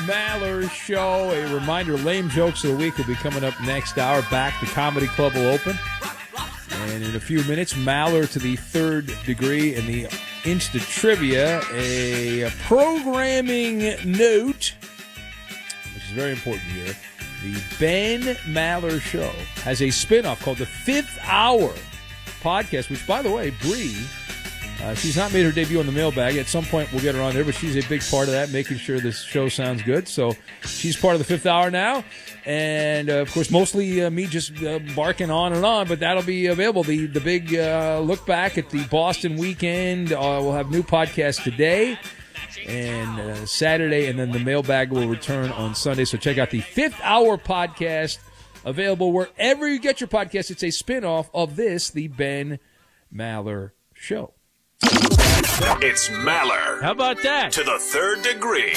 Maller Show. A reminder, Lame Jokes of the Week will be coming up next hour. Back, the Comedy Club will open. And in a few minutes, Maller to the third degree and the Insta Trivia. A programming note, which is very important here. The Ben Maller Show has a spinoff called the Fifth Hour Podcast, which, by the way, Bree, she's not made her debut on the mailbag. At some point, we'll get her on there, but she's a big part of that, making sure this show sounds good. So she's part of the Fifth Hour now. And, of course, mostly me just barking on and on, but that'll be available. The big look back at the Boston weekend. We'll have new podcasts today and Saturday, and then the mailbag will return on Sunday. So check out the Fifth Hour Podcast, available wherever you get your podcast. It's a spinoff of this, the Ben Maller Show. It's Maller. How about that? To the third degree.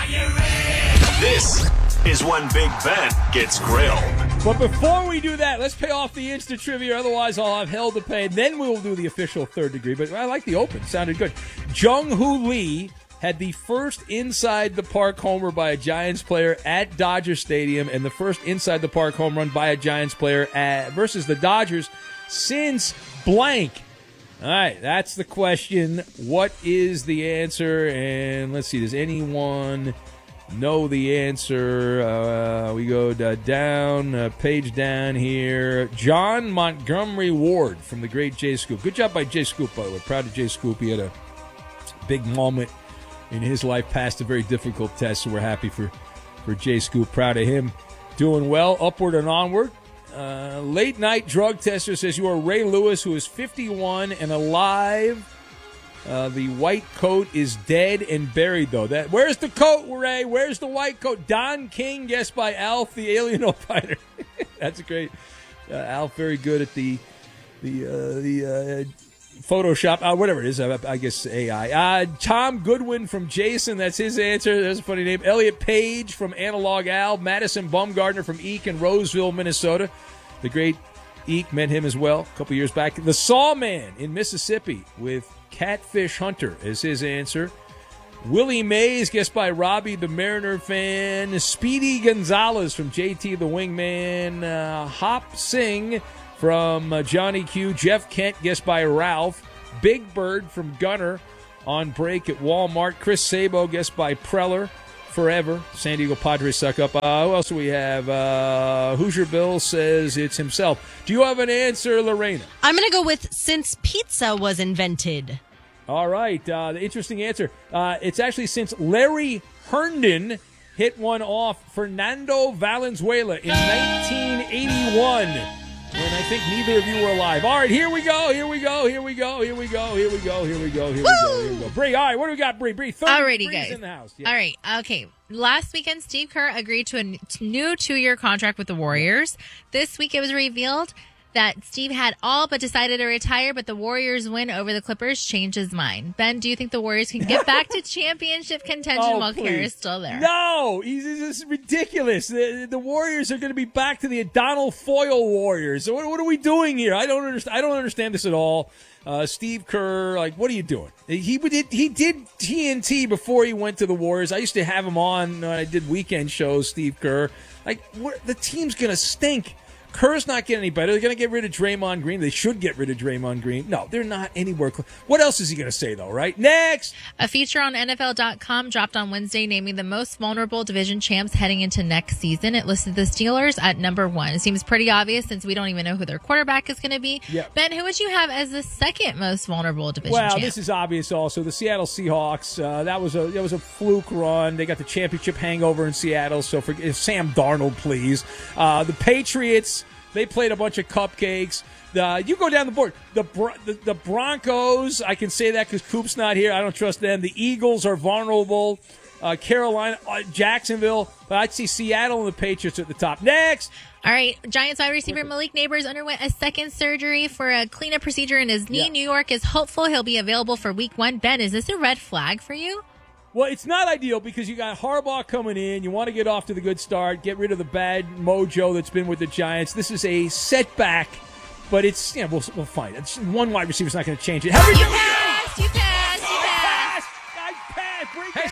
This is when Big Ben gets grilled. But before we do that, let's pay off the Insta Trivia. Otherwise, I'll have hell to pay. And then we will do the official third degree. But I like the open. Sounded good. Jung-Hoo Lee had the first inside-the-park homer by a Giants player at Dodger Stadium and the first inside-the-park home run by a Giants player versus the Dodgers since blank. All right, that's the question. What is the answer? And let's see, does anyone know the answer? We go down, page down here. John Montgomery Ward from the great Jay Scoop. Good job by Jay Scoop, by the way. Proud of Jay Scoop. He had a big moment in his life, passed a very difficult test, so we're happy for Jay Scoop. Proud of him. Doing well, upward and onward. Late night drug tester says you are Ray Lewis, who is 51 and alive. The white coat is dead and buried, though. Where's the coat, Ray? Where's the white coat? Don King, guessed by Alf, the alien opiner. That's great. Alf, very good at the Photoshop, whatever it is. I guess AI. Tom Goodwin from Jason. That's his answer. That's a funny name. Elliot Page from Analog Al. Madison Bumgardner from Eek in Roseville, Minnesota. The great Eek, met him as well a couple years back. The Sawman in Mississippi with Catfish Hunter is his answer. Willie Mays, guessed by Robbie, the Mariner fan. Speedy Gonzalez from JT the Wingman. Hop Singh from Johnny Q. Jeff Kent, guessed by Ralph. Big Bird from Gunner on break at Walmart. Chris Sabo, guessed by Preller. Forever. San Diego Padres suck up. Who else do we have? Hoosier Bill says it's himself. Do you have an answer, Lorena? I'm going to go with since pizza was invented. All right. The interesting answer. It's actually since Larry Herndon hit one off Fernando Valenzuela in 1981. When I think neither of you were alive. All right, here we go. Bree, all right, what do we got, Bree? Alrighty, guys. In the house. Yeah. All right, okay. Last weekend, Steve Kerr agreed to a new 2-year contract with the Warriors. This week, it was revealed that Steve had all but decided to retire, but the Warriors' win over the Clippers changed his mind. Ben, do you think the Warriors can get back to championship contention while Kerr is still there? No, this is ridiculous. The Warriors are going to be back to the Donald Foyle Warriors. So what are we doing here? I don't understand this at all. Steve Kerr, what are you doing? He did TNT before he went to the Warriors. I used to have him on when I did weekend shows, Steve Kerr. The team's going to stink. Kerr's not getting any better. They're going to get rid of Draymond Green. They should get rid of Draymond Green. No, they're not anywhere close. What else is he going to say, though, right? Next! A feature on NFL.com dropped on Wednesday naming the most vulnerable division champs heading into next season. It listed the Steelers at number 1. It seems pretty obvious since we don't even know who their quarterback is going to be. Yep. Ben, who would you have as the second most vulnerable division champ? Well, this is obvious also. The Seattle Seahawks, that was a fluke run. They got the championship hangover in Seattle, so Sam Darnold, please. The Patriots, they played a bunch of cupcakes. You go down the board. The Broncos, I can say that because Coop's not here. I don't trust them. The Eagles are vulnerable. Carolina, Jacksonville. I'd see Seattle and the Patriots at the top. Next! All right. Giants wide receiver Malik Neighbors underwent a second surgery for a cleanup procedure in his knee. Yeah. New York is hopeful he'll be available for week 1. Ben, is this a red flag for you? Well, it's not ideal because you got Harbaugh coming in. You want to get off to the good start, get rid of the bad mojo that's been with the Giants. This is a setback, but it's, we'll find it. One wide receiver's not going to change it. You passed. I passed. Break it.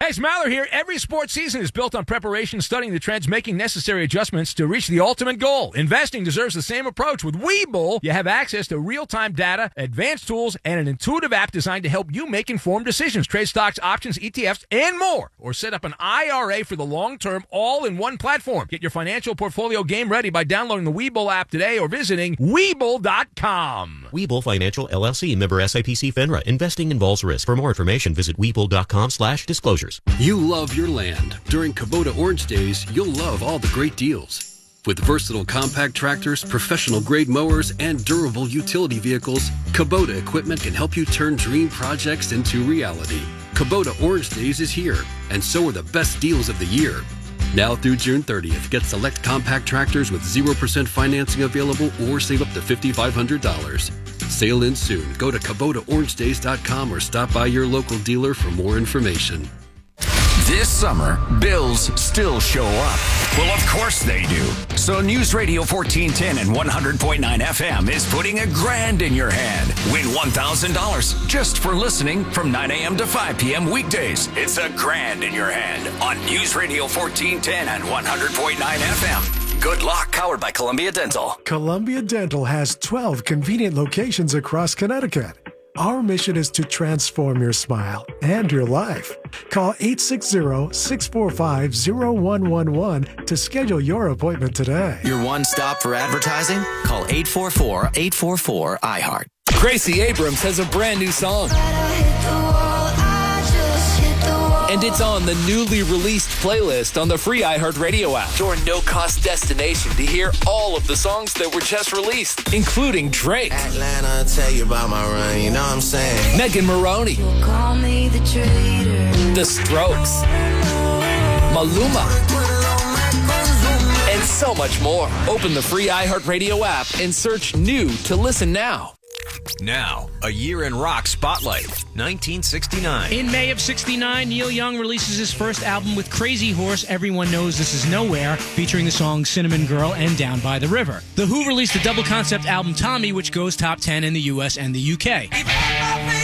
Hey, it's Maller here. Every sports season is built on preparation, studying the trends, making necessary adjustments to reach the ultimate goal. Investing deserves the same approach. With Webull, you have access to real-time data, advanced tools, and an intuitive app designed to help you make informed decisions. Trade stocks, options, ETFs, and more. Or set up an IRA for the long term, all in one platform. Get your financial portfolio game ready by downloading the Webull app today or visiting Webull.com. Webull Financial LLC, member SIPC FINRA. Investing involves risk. For more information, visit Webull.com/disclosures. You love your land. During Kubota Orange Days, you'll love all the great deals. With versatile compact tractors, professional-grade mowers, and durable utility vehicles, Kubota equipment can help you turn dream projects into reality. Kubota Orange Days is here, and so are the best deals of the year. Now through June 30th, get select compact tractors with 0% financing available or save up to $5,500. Sale ends soon. Go to KubotaOrangeDays.com or stop by your local dealer for more information. This summer, bills still show up. Well, of course they do. So News Radio 1410 and 100.9 FM is putting $1,000 in your hand. Win $1,000 just for listening from 9 a.m. to 5 p.m. weekdays. It's $1,000 in your hand on News Radio 1410 and 100.9 FM. Good luck. Powered by Columbia Dental. Columbia Dental has 12 convenient locations across Connecticut. Our mission is to transform your smile and your life. Call 860-645-0111 to schedule your appointment today. Your one stop for advertising? Call 844-844-iHeart. Gracie Abrams has a brand new song. And it's on the newly released playlist on the free iHeartRadio app. Your no-cost destination to hear all of the songs that were just released, including Drake, Atlanta, tell you about my run, you know what I'm saying? Megan Maroney, Call me the traitor. The Strokes, Maluma, and so much more. Open the free iHeartRadio app and search New to listen now. Now, a year in rock spotlight, 1969. In May of 69, Neil Young releases his first album with Crazy Horse, Everyone Knows This Is Nowhere, featuring the songs Cinnamon Girl and Down by the River. The Who released the double concept album Tommy, which goes top 10 in the US and the UK.